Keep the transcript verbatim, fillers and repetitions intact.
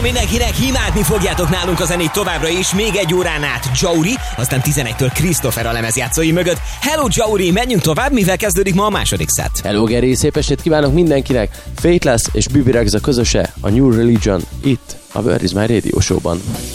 Mondom mindenkinek, imádni fogjátok nálunk a zenét továbbra is, még egy órán át Jauri, aztán tizenegytől Christopher a lemezjátszói mögött. Hello Jauri, menjünk tovább, mivel kezdődik ma a második szett. Hello Geri, szép estét kívánok mindenkinek! Faithless és Bibi Rexha közöse, a New Religion, itt a Where Is My Radio Show-ban.